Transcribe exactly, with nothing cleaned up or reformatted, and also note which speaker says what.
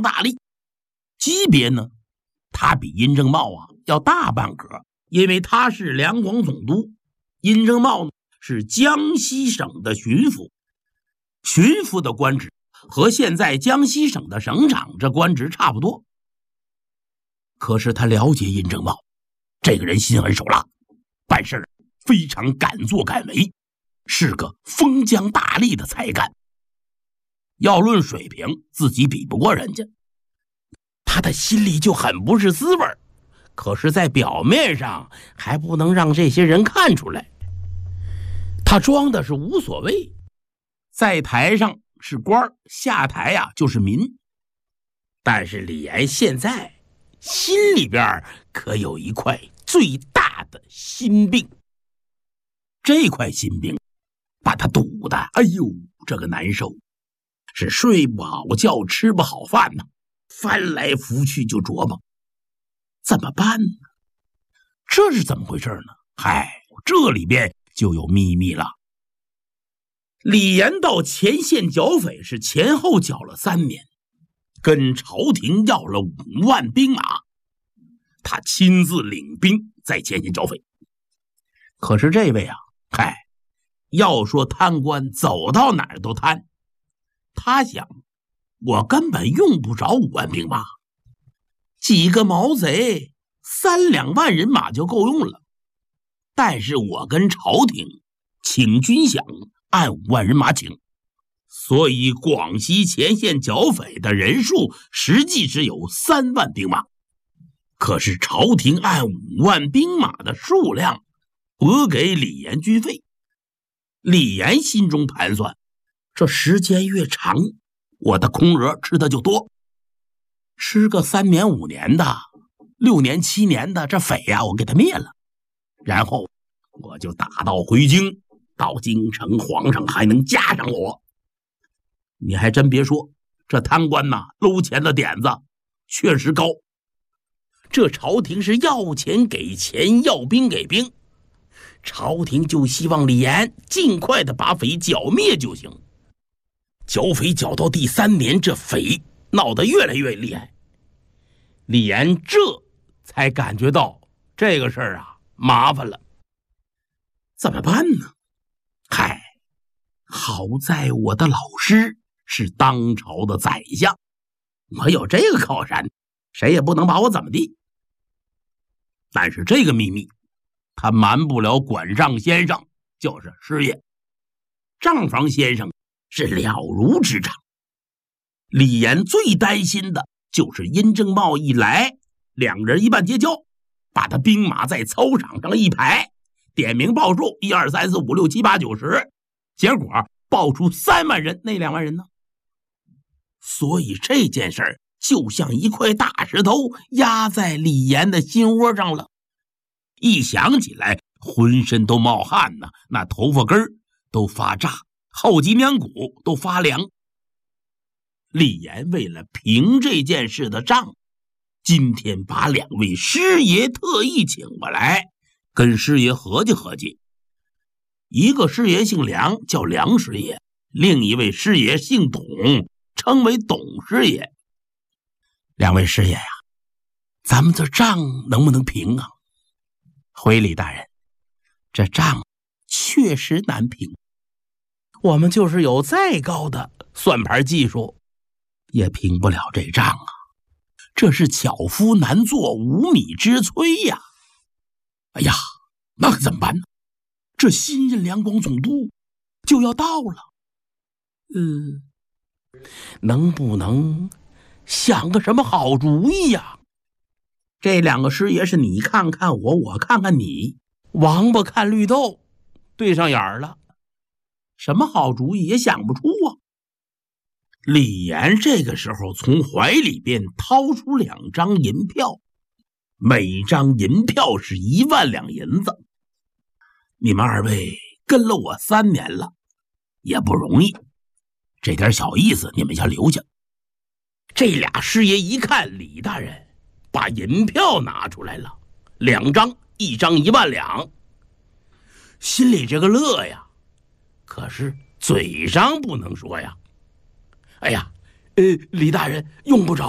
Speaker 1: 疆大吏，级别呢，他比殷正茂啊要大半格，因为他是两广总督，殷正茂呢是江西省的巡抚。巡抚的官职和现在江西省的省长这官职差不多。可是他了解殷正茂这个人心狠手辣，办事非常敢作敢为，是个封疆大吏的才干。要论水平，自己比不过人家，他的心里就很不是滋味，可是在表面上还不能让这些人看出来。他装的是无所谓，在台上是官，下台呀、啊、就是民。但是李岩现在心里边可有一块最大的心病，这块心病把他堵的哎呦这个难受，是睡不好觉吃不好饭呢，翻来覆去就琢磨怎么办呢？这是怎么回事呢？嗨，这里边就有秘密了。李岩到前线剿匪是前后剿了三年，跟朝廷要了五万兵马，他亲自领兵在前线剿匪。可是这位啊，嗨，要说贪官走到哪儿都贪，他想我根本用不着五万兵马，几个毛贼三两万人马就够用了。但是我跟朝廷请军饷按五万人马请，所以广西前线剿匪的人数实际只有三万兵马。可是朝廷按五万兵马的数量拨给李岩军费，李岩心中盘算，这时间越长，我的空额吃的就多，吃个三年五年的，六年七年的，这匪呀、啊、我给他灭了，然后我就打道回京，到京城皇上还能加上我。你还真别说，这贪官呐搂钱的点子确实高。这朝廷是要钱给钱，要兵给兵，朝廷就希望李岩尽快的把匪剿灭就行。剿匪剿到第三年，这匪闹得越来越厉害，李岩这才感觉到这个事儿啊麻烦了。怎么办呢？嗨，好在我的老师是当朝的宰相，我有这个靠山，谁也不能把我怎么地。但是这个秘密他瞒不了管账先生，就是师爷。账房先生是了如指掌。李岩最担心的就是殷正茂一来，两人一半结交，把他兵马在操场上一排，点名报数一二三四五六七八九十，结果报出三万人，那两万人呢？所以这件事儿就像一块大石头压在李岩的心窝上了，一想起来浑身都冒汗呢，那头发根儿都发炸，后脊梁骨都发凉。李岩为了平这件事的账，今天把两位师爷特意请过来，跟师爷合计合计。一个师爷姓梁，叫梁师爷，另一位师爷姓董，称为董师爷。两位师爷呀、啊，咱们这账能不能平啊？回礼大人，这账确实难平，我们就是有再高的算盘技术也平不了这账啊，这是巧夫难做无米之炊呀。哎呀，那可怎么办呢？这新任两广总督就要到了，嗯，能不能想个什么好主意呀？这两个师爷是你看看我，我看看你，王八看绿豆，对上眼了，什么好主意也想不出啊。李岩这个时候从怀里边掏出两张银票，每张银票是一万两银子。你们二位跟了我三年了，也不容易，这点小意思你们要留下。这俩师爷一看李大人把银票拿出来了，两张，一张一万两，心里这个乐呀，可是嘴上不能说呀。哎呀，呃，李大人用不着。